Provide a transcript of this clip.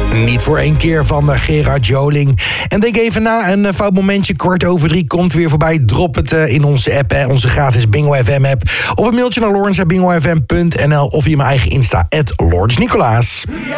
Niet voor één keer van Gerard Joling. En denk even na, een fout momentje, 2:15 komt weer voorbij. Drop het in onze app, onze gratis Bingo FM app. Of een mailtje naar lawrence@bingofm.nl of via mijn eigen Insta, @LawrenceNicolaas.